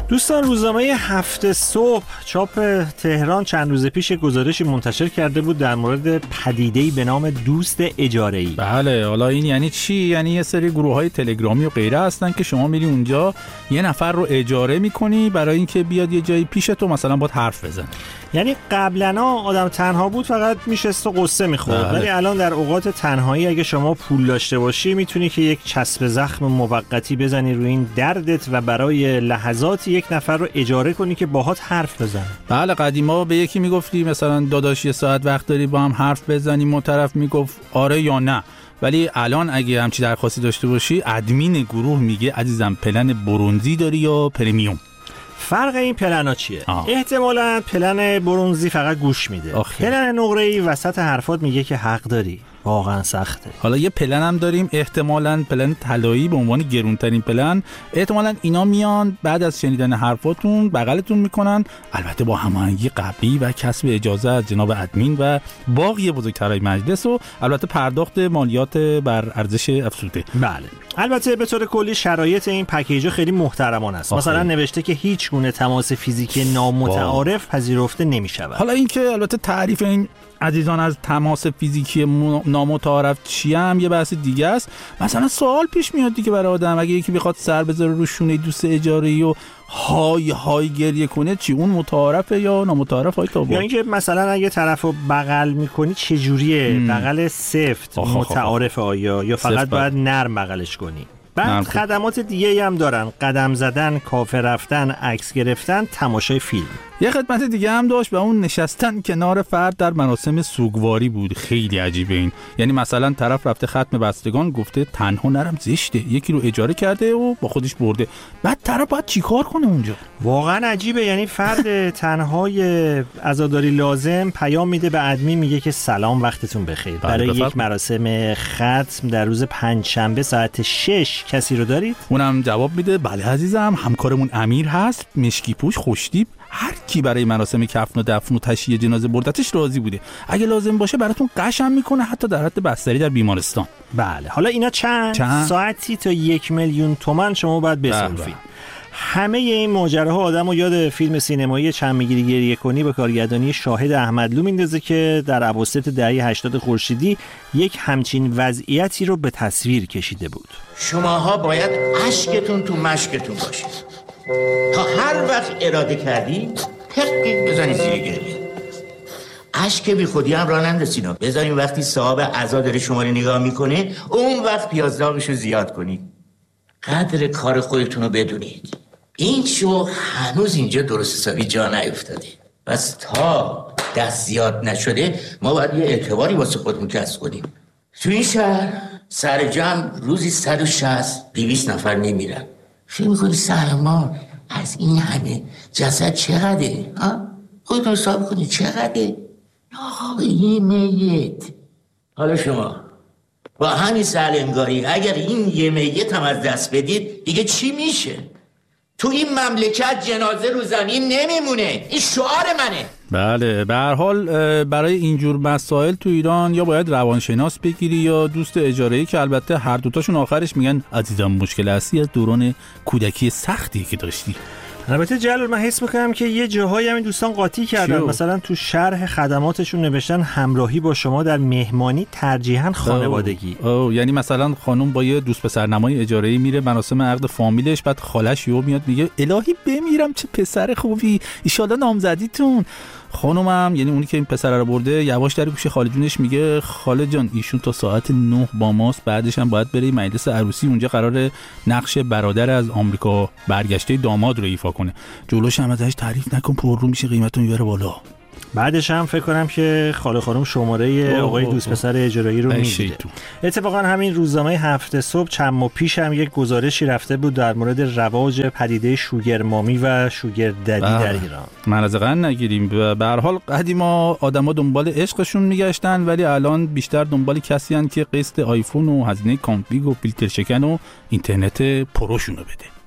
دوستان، روزنامه هفت صبح چاپ تهران چند روز پیش گزارشی منتشر کرده بود در مورد پدیده‌ای به نام دوست اجاره‌ای. بله، حالا این یعنی چی؟ یعنی یه سری گروه‌های تلگرامی و غیره هستن که شما میری اونجا یه نفر رو اجاره می‌کنی برای اینکه بیاد یه جایی پیش تو مثلا باهات حرف بزنه. یعنی قبلا آدم تنها بود، فقط میشست و قصه می‌خورد، ولی الان در اوقات تنهایی اگه شما پول داشته باشی میتونی که یک چسب زخم موقتی بزنی روی این دردت و برای لحظاتی یک نفر رو اجاره کنی که باهات حرف بزنه. بله، قدیما به یکی میگفتی مثلا داداش یه ساعت وقت داری با هم حرف بزنیم، اون طرف میگفت آره یا نه. ولی الان اگه همچی درخواستی داشته باشی، ادمین گروه میگه عزیزم پلن برونزی داری یا پرمیوم؟ فرق این پلنا چیه؟ احتمالاً پلن برونزی فقط گوش میده. پلن نقره‌ای وسط حرفات میگه که حق داری. واقعا سخته. حالا یه پلن هم داریم، احتمالاً پلن طلایی به عنوان گرونترین پلن. احتمالاً اینا میان بعد از شنیدن حرفاتون بغلتون میکنن، البته با هماهنگی قبلی و کسب اجازه از جناب ادمین و باقی بزرگترهای مجلس و البته پرداخت مالیات بر ارزش افزوده. بله. البته به طور کلی شرایط این پکیج خیلی محترمانه است. مثلا نوشته که هیچ گونه تماس فیزیکی نامتعارف پذیرفته نمی‌شود. حالا اینکه البته تعریف این عزیزان از تماس فیزیکی نامتعارف چی هم یه بحث دیگه است. مثلا سوال پیش میاد دیگه برای آدم، اگه یکی بخواد سر بذاره رو شونه دوست اجاره‌ای و های گریه کنه، چی اون متعارفه یا نامتعارف؟ های تابو، یا اینکه مثلا اگه طرفو بغل میکنی چه جوریه؟ بغل سفت متعارفه آیا یا فقط باید نرم بغلش کنی؟ بعد خدمات دیگه هم دارن، قدم زدن، کافه رفتن، عکس گرفتن، تماشای فیلم. یه خدمت دیگه هم داشت و اون نشستن کنار فرد در مراسم سوگواری بود. خیلی عجیبه این. یعنی مثلا طرف رفته ختم بستگان، گفته تنها نرم زشته، یکی رو اجاره کرده و با خودش برده، بعد طرف باید چیکار کنه اونجا؟ واقعا عجیبه. یعنی فرد تنهای عزاداری لازم پیام میده به ادمین، میگه که سلام، وقتتون بخیر، برای یک مراسم ختم در روز پنجشنبه ساعت 6 کسی رو دارید؟ اونم جواب میده بله عزیزم، همکارمون امیر هست، مشکی پوش، خوشتیپ، هر کی برای مراسم کفن و دفن و تشییع جنازه بردتش راضی بوده، اگه لازم باشه براتون قشم میکنه، حتی در حد بستری در بیمارستان. بله. حالا اینا چند؟ ساعتی تا 1,000,000 تومان شما باید بصرفید. همه این ماجراها آدمو یاد فیلم سینمایی چند میگیری گریه کنی به کارگردانی شاهد احمدلو میندازه که در اواسط دهه 80 خورشیدی یک همچین وضعیتی رو به تصویر کشیده بود. شماها باید اشکتون تو مشکتون باشید تا هر وقت اراده کردی تقیق بزنی زیر گریه. اشک بی خودی هم راه نندازین، بذارین وقتی صاحب عزا داره شما رو نگاه میکنه اون وقت پیازداغشو زیاد کنید. قدر کار خودتون رو بدونید. این شو هنوز اینجا درست حسابی جا نیفتاده، بس تا دست زیاد نشده ما باید یه اعتباری واسه خودمون کسب کنیم. تو این شهر سر جمع روزی 160-200 نفر میمیرن. فکر میکنی سر ما از این همه جسد چقدره؟ خودتون حساب کنید چقدره؟ آقا یه میت. حالا شما با همین سهلنگاری اگر این یه میت هم از دست بدید دیگه چی میشه؟ تو این مملکت جنازه رو زمین نمیمونه. این شعار منه. بله، به هر حال برای اینجور مسائل تو ایران یا باید روانشناس بگیری یا دوست اجاره‌ای، که البته هر دوتاشون آخرش میگن عزیزم مشکل اصلی از دوران کودکی سختی که داشتی. البته جلال، من حس میکنم که یه جاهایی همین دوستان قاطی کردن. مثلا تو شرح خدماتشون نوشتن همراهی با شما در مهمانی، ترجیحاً خانوادگی. یعنی مثلا خانم با یه دوست پسرنمای اجاره‌ای میره مراسم عقد فامیلش، بعد خالش یهو میاد میگه الهی بمیرم چه پسر خوبی، ان شاءالله نامزدیتون. خانومم، یعنی اونی که این پسر رو برده، یواش در گوش خاله جونش میگه خاله جان ایشون تا ساعت 9 با ماست، بعدش هم باید بره مجلس عروسی، اونجا قراره نقش برادر از آمریکا برگشته داماد رو ایفا کنه. جلوش هم ازش تعریف نکن، پررو میشه قیمتو میبره بالا. بعدش هم فکر کنم که خاله خانم شماره آقای دوست پسر اجاره‌ای رو میگیره. اتفاقا همین روزنامه هفت صبح چند ماه پیش هم یک گزارشی رفته بود در مورد رواج پدیده شوگر مامی و شوگر ددی در ایران. مرزقن نگیریم. به هر حال قدیما آدما دنبال عشقشون میگشتن، ولی الان بیشتر دنبال کسی هستن که قسط آیفون و هزینه کانفیگ و فیلتر شکن و اینترنت پروشونو بده.